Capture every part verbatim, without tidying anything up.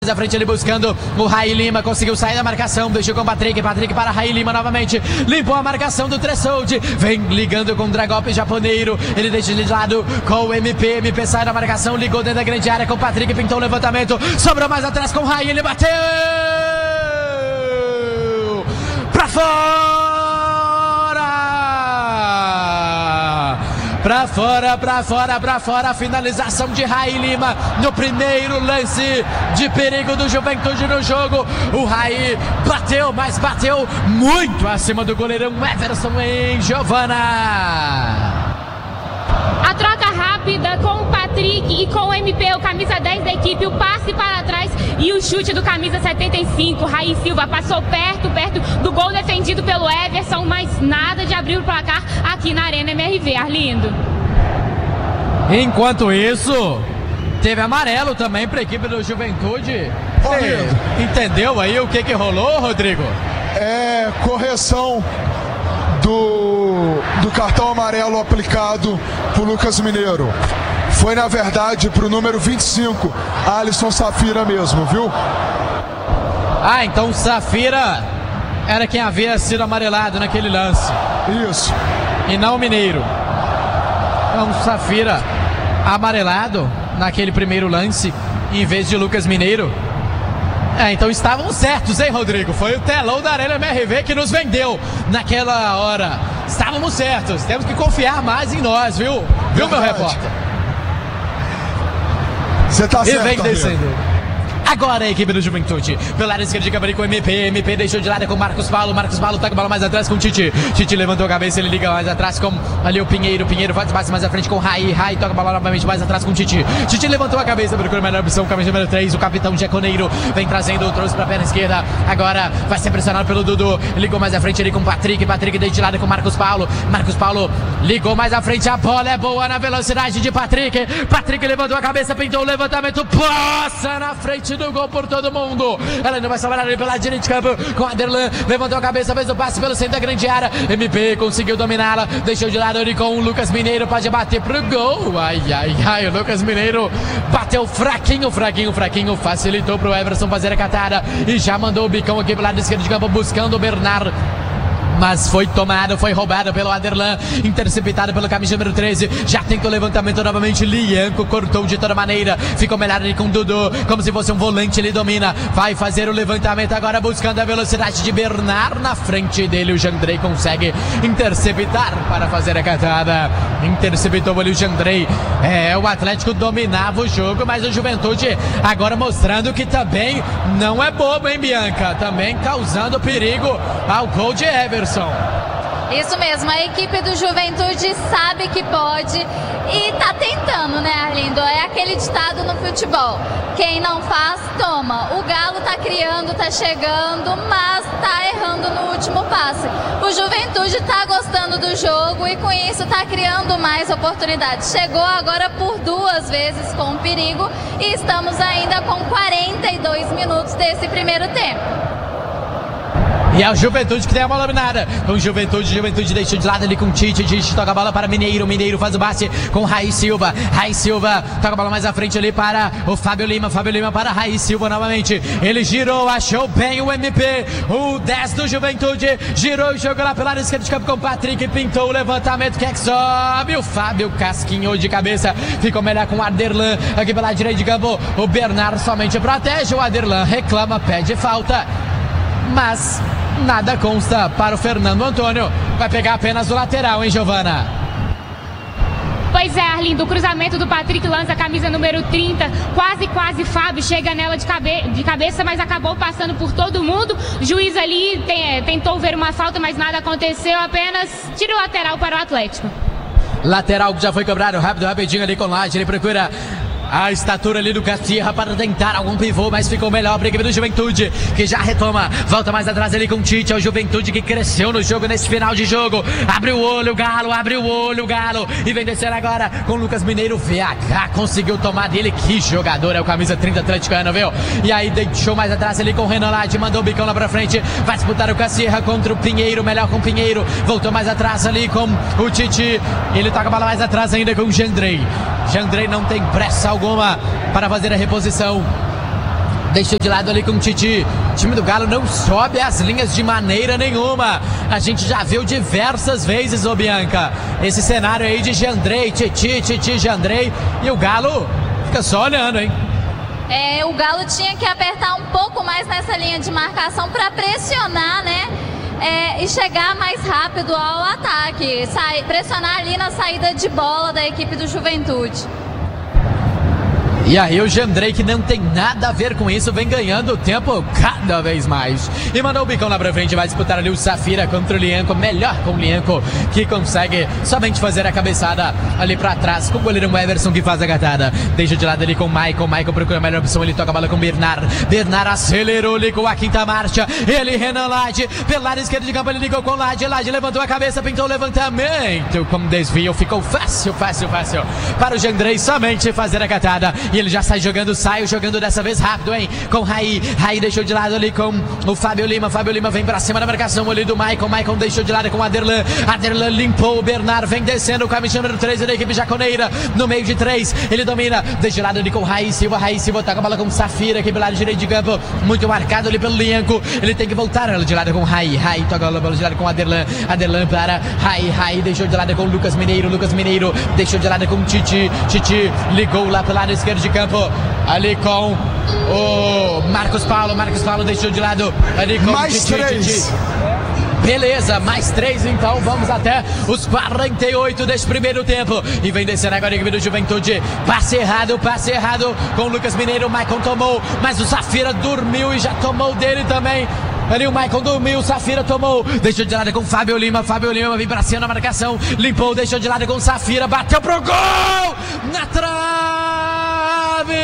à frente ele buscando o Raí Lima, conseguiu sair da marcação, deixou com o Patrick, Patrick para Raí Lima novamente, limpou a marcação do Tressold, vem ligando com o Dragop japoneiro, ele deixa de lado com o M P, M P sai da marcação, ligou dentro da grande área com o Patrick, pintou o levantamento, sobrou mais atrás com o Raí, ele bateu pra fora! Pra fora, pra fora, pra fora, a finalização de Raí Lima no primeiro lance de perigo do Juventude no jogo. O Raí bateu, mas bateu muito acima do goleirão Everson em Giovana. A troca rápida com o Patrick e com o M P, o camisa dez da equipe, o passe para trás e o chute do camisa setenta e cinco, Raí Silva, passou perto, perto do gol defendido pelo Everson, mas nada de abrir o placar aqui na Arena M R V, Arlindo. Enquanto isso, teve amarelo também para a equipe do Juventude. Você entendeu aí o que que rolou, Rodrigo? É correção do, do cartão amarelo aplicado por Lucas Mineiro. Foi na verdade pro número vinte e cinco, Alisson Safira mesmo, viu? Ah, então o Safira era quem havia sido amarelado naquele lance. Isso. E não o Mineiro. Então o Safira amarelado naquele primeiro lance em vez de Lucas Mineiro. É, então estavam certos, hein, Rodrigo? Foi o telão da Arena M R V que nos vendeu naquela hora. Estávamos certos, temos que confiar mais em nós, viu? Viu, meu repórter? Você tá certo, e vem descendo. amigo. Agora a equipe do Juventude, pela área esquerda de Gabriel com o M P, M P deixou de lado com o Marcos Paulo, Marcos Paulo toca a bola mais atrás com o Titi, Titi levantou a cabeça, ele liga mais atrás com ali o Pinheiro, Pinheiro faz passe mais à frente com o Raí, Raí toca a bola novamente mais atrás com o Titi, Titi levantou a cabeça, procura a melhor opção, camisa número três, o capitão Jaconeiro, vem trazendo, trouxe pra perna esquerda, agora vai ser pressionado pelo Dudu, ligou mais à frente ali com o Patrick, Patrick deixou de lado com o Marcos Paulo, Marcos Paulo ligou mais à frente, a bola é boa na velocidade de Patrick, Patrick levantou a cabeça, pintou o levantamento, passa na frente do gol por todo mundo. Ela ainda vai salvar ali pela direita de campo com Aderlan, levantou a cabeça, fez o passe pelo centro da grande área, M P conseguiu dominá-la, deixou de lado ali com o Lucas Mineiro, pode bater pro gol, ai, ai, ai, o Lucas Mineiro bateu fraquinho, fraquinho, fraquinho, facilitou pro Everson fazer a catada e já mandou o bicão aqui pro lado esquerdo de campo buscando o Bernardo. Mas foi tomado, foi roubado pelo Aderlan, interceptado pelo camisa número treze, já tentou o levantamento novamente, Lianco cortou de toda maneira, ficou melhor ali com o Dudu, como se fosse um volante, ele domina, vai fazer o levantamento agora buscando a velocidade de Bernard, na frente dele o Jandrei consegue interceptar para fazer a catada, interceptou ali o Jandrei, é, o Atlético dominava o jogo, mas o Juventude agora mostrando que também não é bobo, hein, Bianca, também causando perigo ao gol de Everson. Isso mesmo, a equipe do Juventude sabe que pode e tá tentando, né, Arlindo? É aquele ditado no futebol, quem não faz, toma. O Galo tá criando, tá chegando, mas tá errando no último passe. O Juventude tá gostando do jogo e com isso tá criando mais oportunidades. Chegou agora por duas vezes com perigo e estamos ainda com quarenta e dois minutos desse primeiro tempo. E é o Juventude que tem a bola dominada. Com Juventude, Juventude deixou de lado ali com o Tite. Tite toca a bola para Mineiro. Mineiro faz o passe com Raí Silva. Raí Silva toca a bola mais à frente ali para o Fábio Lima. Fábio Lima para Raí Silva novamente. Ele girou, achou bem o M P. O dez do Juventude girou e jogou lá pela área esquerda de campo com o Patrick. Pintou o levantamento. Quem é que sobe? O Fábio casquinhou de cabeça. Ficou melhor com o Aderlan. Aqui pela direita de campo. O Bernardo somente protege. O Aderlan reclama, pede falta. Mas nada consta para o Fernando Antônio. Vai pegar apenas o lateral, hein, Giovana? Pois é, Arlindo, o cruzamento do Patrick lança a camisa número trinta, quase, quase Fábio chega nela de, cabe de cabeça, mas acabou passando por todo mundo. O juiz ali tem, tentou ver uma falta, mas nada aconteceu, apenas tira o lateral para o Atlético. Lateral que já foi cobrado, rápido, rapidinho ali com o Laje, ele procura a estatura ali do Castirra para tentar algum pivô, mas ficou melhor para a equipe do Juventude, que já retoma, volta mais atrás ali com o Tite, é o Juventude que cresceu no jogo, nesse final de jogo, abre o olho, o Galo, abre o olho, o Galo, e vem descer agora com o Lucas Mineiro, V H, conseguiu tomar dele, que jogador, é o camisa trinta atleticano, viu? E aí deixou mais atrás ali com o Renan Lade, mandou o bicão lá pra frente, vai disputar o Castirra contra o Pinheiro, melhor com o Pinheiro, voltou mais atrás ali com o Tite, ele toca a bola mais atrás ainda com o Jandrei. Jandrei não tem pressa alguma para fazer a reposição. Deixou de lado ali com o Titi. O time do Galo não sobe as linhas de maneira nenhuma. A gente já viu diversas vezes, ô Bianca, esse cenário aí de Jandrei, Titi, Titi, Jandrei. E o Galo fica só olhando, hein? É, o Galo tinha que apertar um pouco mais nessa linha de marcação para pressionar, né? É, e chegar mais rápido ao ataque. Sai, pressionar ali na saída de bola da equipe do Juventude. E aí o Jandrei, que não tem nada a ver com isso, vem ganhando tempo cada vez mais. E mandou o bicão lá pra frente, vai disputar ali o Safira contra o Lienco. Melhor com o Lienco, que consegue somente fazer a cabeçada ali pra trás, com o goleiro Everson, que faz a gatada. Deixa de lado ali com o Maicon. Maicon procura a melhor opção, ele toca a bola com o Bernard. Bernard acelerou, ligou a quinta marcha. Ele, Renan Lade, pelo lado esquerdo de campo, ele ligou com o Lade. Lade levantou a cabeça, pintou o levantamento. Com desvio, ficou fácil, fácil, fácil para o Jandrei somente fazer a gatada. E ele já sai jogando, sai jogando dessa vez rápido, hein? Com Raí, Raí deixou de lado ali com o Fábio Lima, Fábio Lima vem pra cima da marcação ali do Maicon, Maicon deixou de lado com o Aderlan, Aderlan limpou o Bernard, vem descendo com a camisa número treze da equipe jaconeira, no meio de três, ele domina, deixa de lado ali com Raí Silva, Raí Silva toca a bola com o Safira aqui pelo lado direito de campo, muito marcado ali pelo Lienco, ele tem que voltar de lado com Raí, Raí toca a bola de lado com o Aderlan, Aderlan para Raí, Raí deixou de lado com o Lucas Mineiro, Lucas Mineiro deixou de lado com o Titi, Titi ligou lá pelo lado esquerdo de campo, ali com o Marcos Paulo, Marcos Paulo deixou de lado ali com mais o Titi, três. Titi. Beleza, mais três então, vamos até os quarenta e oito deste primeiro tempo. E vem descendo agora a equipe do Juventude. Passe errado, passe errado com o Lucas Mineiro. O Maicon tomou, mas o Safira dormiu e já tomou dele também. Ali o Maicon dormiu, o Safira tomou. Deixou de lado com o Fábio Lima. Fábio Lima vem pra cima na marcação. Limpou, deixou de lado com o Safira. Bateu pro gol! Na trave!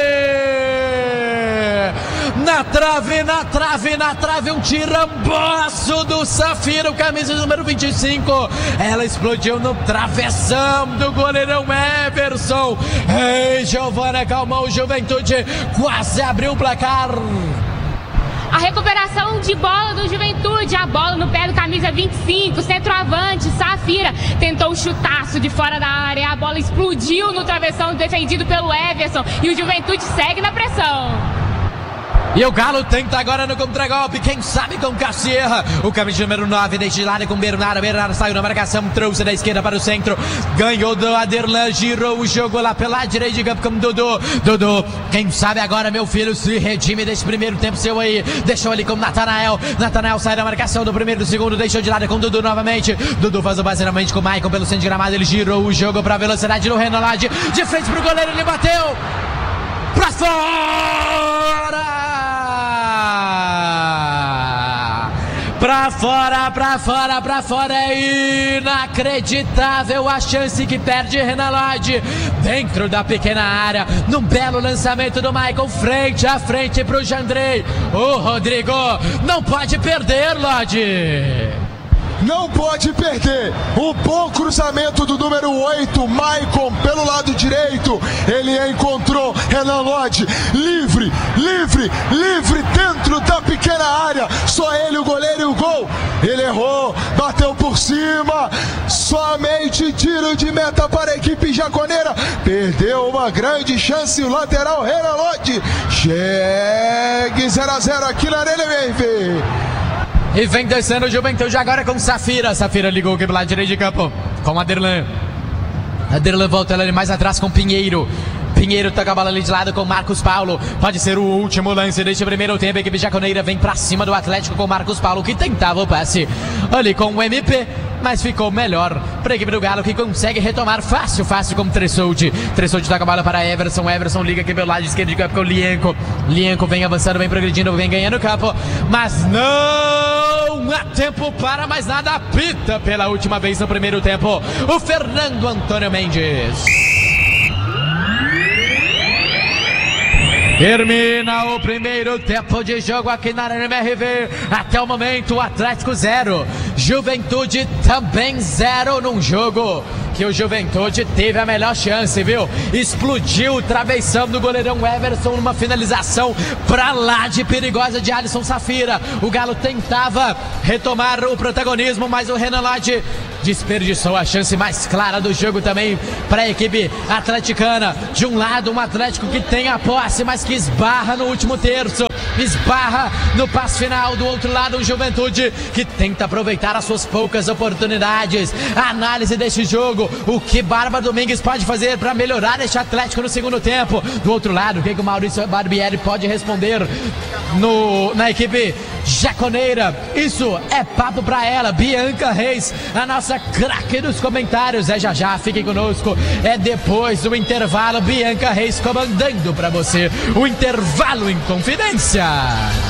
Na trave, na trave, na trave, um tirambaço do Safira, o camisa número vinte e cinco. Ela explodiu no travessão do goleirão Everson. Ei, Giovana, calmou o Juventude, quase abriu o placar. A recuperação de bola do Juventude, a bola no pé do camisa vinte e cinco, centroavante, Safira, tentou o chutaço de fora da área, a bola explodiu no travessão defendido pelo Everson e o Juventude segue na pressão. E o Galo tenta agora no contragolpe, quem sabe com Cassierra. O camisa número nove deixa de lado com Bernardo. Bernardo saiu na marcação, trouxe da esquerda para o centro. Ganhou do Aderlan, girou o jogo lá pela direita de campo com Dudu. Dudu, quem sabe agora, meu filho, se redime desse primeiro tempo seu aí. Deixou ali com Natanael. Natanael sai da marcação do primeiro, do segundo, deixou de lado com Dudu novamente. Dudu faz o base novamente com o Maicon pelo centro de gramado. Ele girou o jogo para a velocidade do Renan Lade. De frente pro goleiro, ele bateu pra fora! Pra fora, pra fora, pra fora, é inacreditável a chance que perde Renan Lade dentro da pequena área, num belo lançamento do Maicon, frente a frente pro Jandrei. Ô Rodrigo, não pode perder, Lade. Não pode perder. O bom cruzamento do número oito, Maicon, pelo lado direito. Ele encontrou Renan Lade livre, livre, livre dentro da pequena área. Só ele, o goleiro e o gol. Ele errou, bateu por cima. Somente tiro de meta para a equipe jaconeira. Perdeu uma grande chance o lateral Renan Lade. Chegue zero a zero aqui na Arena M V. E vem descendo o Juventude agora com Safira. Safira ligou aqui pelo lado direito de campo com o Aderlan. Aderlan volta ali mais atrás com Pinheiro. Pinheiro toca a bola ali de lado com Marcos Paulo. Pode ser o último lance deste primeiro tempo. A equipe jaconeira vem pra cima do Atlético com Marcos Paulo, que tentava o passe ali com o M P, mas ficou melhor para a equipe do Galo, que consegue retomar fácil, fácil com Tressoldi. Tressoldi toca a bola para Everson. Everson liga aqui pelo lado esquerdo de campo com o Lienco. Lienco vem avançando, vem progredindo, vem ganhando o campo, mas não há tempo para mais nada. Apita pela última vez no primeiro tempo o Fernando Antônio Mendes. Termina o primeiro tempo de jogo aqui na Arena M R V. Até o momento, o Atlético zero, Juventude também zero, num jogo que o Juventude teve a melhor chance, viu? Explodiu o travessão do goleirão Everson numa finalização pra lá de perigosa de Alisson Safira. O Galo tentava retomar o protagonismo, mas o Renan Lade desperdiçou a chance mais clara do jogo também para a equipe atleticana. De um lado, um Atlético que tem a posse, mas que esbarra no último terço, esbarra no passo final. Do outro lado, um Juventude que tenta aproveitar as suas poucas oportunidades. A análise deste jogo, o que Bárbara Domingues pode fazer para melhorar este Atlético no segundo tempo. Do outro lado, o que o Maurício Barbieri pode responder no, na equipe jaconeira. Isso é papo para ela, Bianca Reis, a nossa craque dos comentários. É já já, fiquem conosco, é depois do intervalo. Bianca Reis comandando para você o intervalo em confidência.